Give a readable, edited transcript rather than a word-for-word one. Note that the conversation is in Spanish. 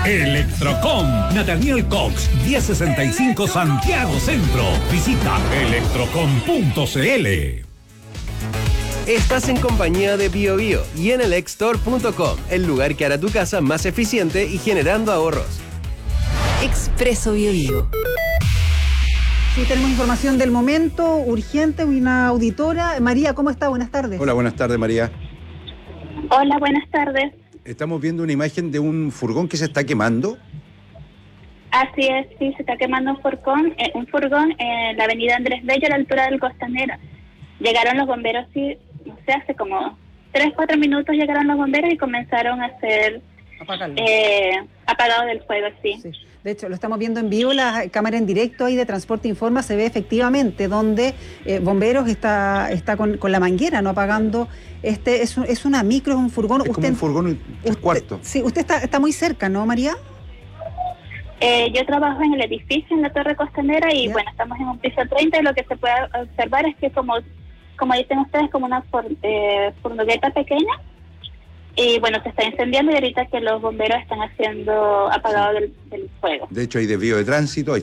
Electrocom, Nathaniel Cox, 1065 Santiago Centro. Visita electrocom.cl. Estás en compañía de BioBio y en elecstore.com, el lugar que hará tu casa más eficiente y generando ahorros. Expreso BioBio. Sí, tenemos información del momento, urgente, una auditora. María, ¿cómo está? Buenas tardes. Hola, buenas tardes, María. Hola, buenas tardes. Estamos viendo una imagen de un furgón que se está quemando. Así es, sí, se está quemando un furgón en la avenida Andrés Bello a la altura del Costanera. Llegaron los bomberos, sí, no sé, hace como 3-4 minutos llegaron los bomberos y comenzaron a hacer apagado del fuego, sí. De hecho, lo estamos viendo en vivo, la cámara en directo ahí de Transporte Informa se ve efectivamente donde bomberos está con la manguera, ¿no? Apagando. Es una micro, es un furgón. Es como un furgón tres cuartos. Sí, usted está muy cerca, ¿no, María? Yo trabajo en el edificio, en la Torre Costanera, y bueno, estamos en un piso 30 y lo que se puede observar es que como dicen ustedes, como una furgoneta pequeña. Y bueno, se está incendiando y ahorita que los bomberos están haciendo apagado del fuego. De hecho, hay desvío de tránsito.